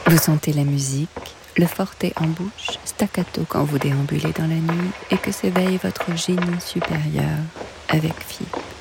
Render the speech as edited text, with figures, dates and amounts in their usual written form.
Vous sentez la musique, le forté en bouche, staccato quand vous déambulez dans la nuit et que s'éveille votre génie supérieur avec Philippe.